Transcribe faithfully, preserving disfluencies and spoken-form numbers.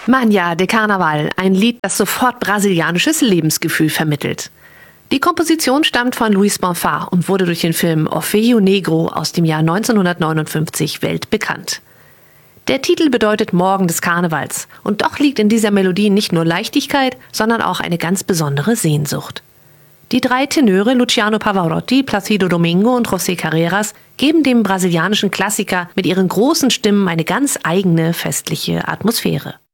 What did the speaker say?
Manhã de Carnaval, ein Lied, das sofort brasilianisches Lebensgefühl vermittelt. Die Komposition stammt von Luis Bonfá und wurde durch den Film Orfeu Negro aus dem Jahr neunzehnhundertneunundfünfzig weltbekannt. Der Titel bedeutet Morgen des Karnevals und doch liegt in dieser Melodie nicht nur Leichtigkeit, sondern auch eine ganz besondere Sehnsucht. Die drei Tenöre Luciano Pavarotti, Plácido Domingo und José Carreras geben dem brasilianischen Klassiker mit ihren großen Stimmen eine ganz eigene festliche Atmosphäre.